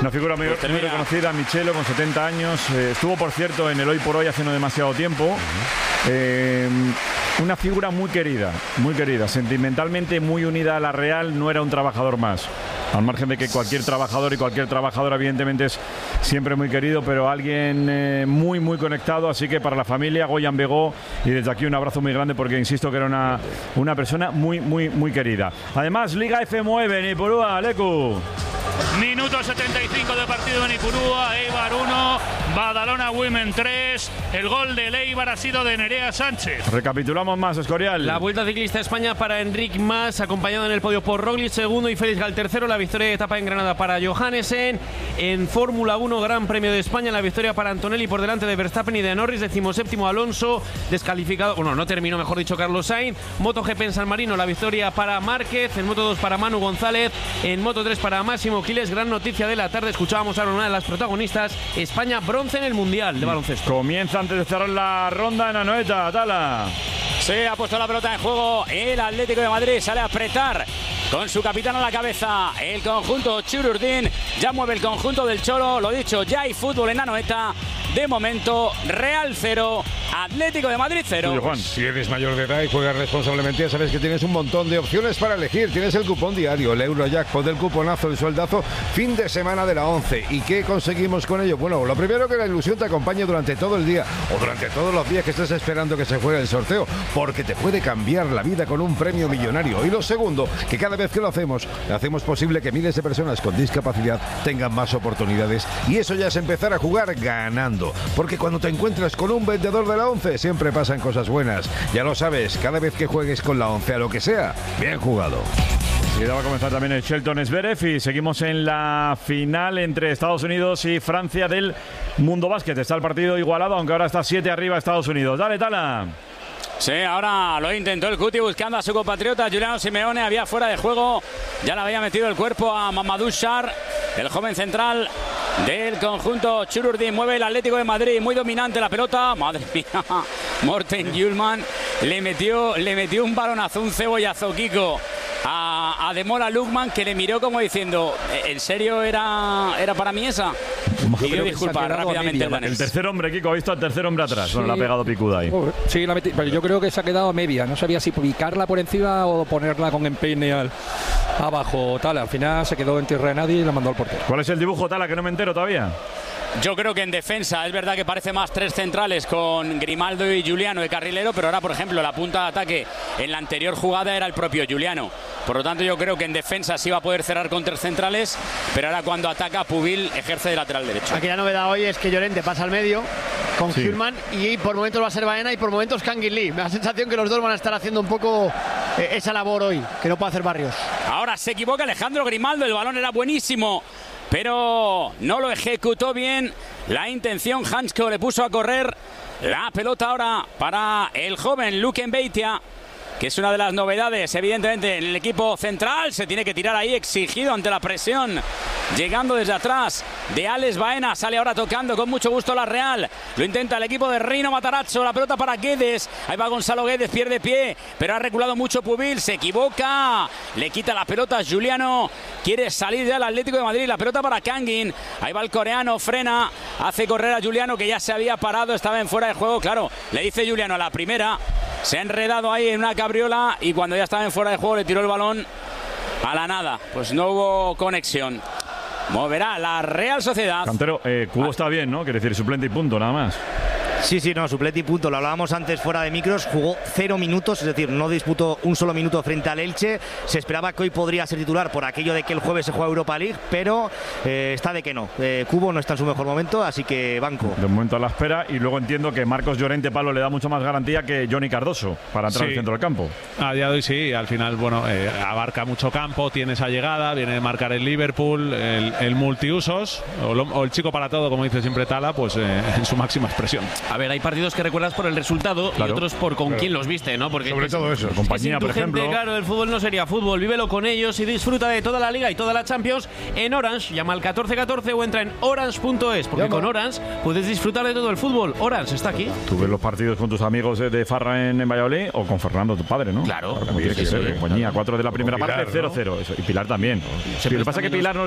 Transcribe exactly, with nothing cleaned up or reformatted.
Una figura muy, muy reconocida, Michelo, con setenta años. Eh, estuvo, por cierto, en el Hoy por Hoy hace no demasiado tiempo. Uh-huh. eh, una figura muy querida, muy querida. Sentimentalmente muy unida a la Real, no era un trabajador más. Al margen de que cualquier trabajador y cualquier trabajadora evidentemente es siempre muy querido, pero alguien eh, muy muy conectado, así que para la familia Goyan Begó, y desde aquí un abrazo muy grande porque insisto que era una, una persona muy muy muy querida. Además, Liga F nueve, Nipurúa, Leku. Minuto setenta y cinco de partido en Ipurúa, Eibar uno, Badalona Women tres. El gol de Eibar ha sido de Nerea Sánchez. Recapitulamos más, Escorial. La Vuelta Ciclista a España para Enric Mas, acompañado en el podio por Roglic segundo y Félix Gal tercero. La victoria de etapa en Granada para Johannesen. En Fórmula uno, Gran Premio de España, la victoria para Antonelli por delante de Verstappen y de Norris. Decimoséptimo Alonso, descalificado, bueno, no terminó, mejor dicho, Carlos Sainz. MotoGP en San Marino, la victoria para Márquez. En Moto dos para Manu González. En Moto tres para Máximo Quiles. Gran noticia de la tarde, escuchábamos ahora una de las protagonistas. España bronce en el Mundial de baloncesto. Comienza antes de cerrar la ronda en Anoeta, Tala. Se ha puesto la pelota en juego el Atlético de Madrid, sale a apretar con su capitán a la cabeza el conjunto Chururdín, ya mueve el conjunto del Cholo, lo dicho, ya hay fútbol en Anoeta. De momento, Real cero, Atlético de Madrid cero. Si eres mayor de edad y juegas responsablemente, ya sabes que tienes un montón de opciones para elegir. Tienes el cupón diario, el Eurojackpot, el cuponazo, el sueldazo, fin de semana de la once. ¿Y qué conseguimos con ello? Bueno, lo primero, que la ilusión te acompañe durante todo el día o durante todos los días que estés esperando que se juegue el sorteo, porque te puede cambiar la vida con un premio millonario. Y lo segundo, que cada vez que lo hacemos, hacemos posible que miles de personas con discapacidad tengan más oportunidades. Y eso ya es empezar a jugar ganando. Porque cuando te encuentras con un vendedor de la once, siempre pasan cosas buenas. Ya lo sabes, cada vez que juegues con la once a lo que sea, bien jugado. Y va a comenzar también el Shelton Zverev y seguimos en la final entre Estados Unidos y Francia del Mundo Básquet. Está el partido igualado, aunque ahora está siete arriba Estados Unidos. Dale, Tala. Sí, ahora lo intentó el Cuti buscando a su compatriota Giuliano Simeone, había fuera de juego, ya le había metido el cuerpo a Mamadou Sarr, el joven central del conjunto Chururdín. Mueve el Atlético de Madrid, muy dominante la pelota, madre mía, Morten Hjulmand le metió, le metió un balonazo, un cebollazo, Kiko, a, a Demola Lookman, que le miró como diciendo, ¿en serio era, era para mí esa? Pidió disculpas rápidamente el danés. El tercer hombre, Kiko, ha visto al tercer hombre atrás. Sí. Bueno, le ha pegado picuda ahí. Sí, la metí, pero yo creo que se ha quedado a media. No sabía si picarla por encima o ponerla con empeine al, abajo. Tal, al final se quedó en tierra de nadie y la mandó al portero. ¿Cuál es el dibujo, Tala, que no me entero todavía? Yo creo que en defensa es verdad que parece más tres centrales con Grimaldo y Giuliano de carrilero, pero ahora, por ejemplo, la punta de ataque en la anterior jugada era el propio Giuliano. Por lo tanto, yo creo que en defensa sí va a poder cerrar con tres centrales, pero ahora cuando ataca, Pubil ejerce de lateral derecho. Aquí la novedad hoy es que Llorente pasa al medio con sí. Hjulmand y por momentos va a ser Baena y por momentos Kangin Lee. Me da la sensación que los dos van a estar haciendo un poco eh, esa labor hoy, que no puede hacer Barrios. Ahora se equivoca Alejandro Grimaldo, el balón era buenísimo, pero no lo ejecutó bien. La intención, Hansko le puso a correr. La pelota ahora para el joven Luke Mbeitia, que es una de las novedades, evidentemente, en el equipo central. Se tiene que tirar ahí, exigido ante la presión, llegando desde atrás de Alex Baena. Sale ahora tocando con mucho gusto la Real. Lo intenta el equipo de Rino Matarazzo. La pelota para Guedes. Ahí va Gonzalo Guedes, pierde pie, pero ha reculado mucho Pubil. Se equivoca. Le quita la pelota a Giuliano. Quiere salir ya el Atlético de Madrid. La pelota para Kangin. Ahí va el coreano, frena. Hace correr a Giuliano, que ya se había parado. Estaba en fuera de juego. Claro, le dice Giuliano a la primera. Se ha enredado ahí en una cabriola y cuando ya estaba en fuera de juego le tiró el balón a la nada. Pues no hubo conexión. Moverá la Real Sociedad. Cantero, eh, Cubo ah. está bien, ¿no? Quiere decir suplente y punto, nada más. Sí, sí, no, suplente y punto. Lo hablábamos antes fuera de micros. Jugó cero minutos, es decir, no disputó un solo minuto frente al Elche. Se esperaba que hoy podría ser titular por aquello de que el jueves se juega Europa League, pero eh, está de que no. Eh, Cubo no está en su mejor momento, así que banco. De momento a la espera, y luego entiendo que Marcos Llorente, Pablo, le da mucho más garantía que Johnny Cardoso para entrar sí. al centro del campo. A día de hoy sí, al final, bueno, eh, abarca mucho campo, tiene esa llegada, viene de marcar el Liverpool, el, el multiusos, o, lo, o el chico para todo, como dice siempre Tala, pues eh, en su máxima expresión. A ver, hay partidos que recuerdas por el resultado claro, y otros por con claro. quién los viste, ¿no? Porque sobre es, todo eso, compañía, por ejemplo. Gente, claro, el fútbol no sería fútbol. Vívelo con ellos y disfruta de toda la Liga y toda la Champions en Orange. Llama al catorce catorce o entra en orange punto es, porque Llama. con Orange puedes disfrutar de todo el fútbol. Orange está aquí. Tú ves los partidos con tus amigos de Farra en, en Valladolid o con Fernando, tu padre, ¿no? Claro. Como tiene que ser, compañía. Cuatro de la primera parte, cero cero. Y Pilar también. Lo que pasa es que Pilar no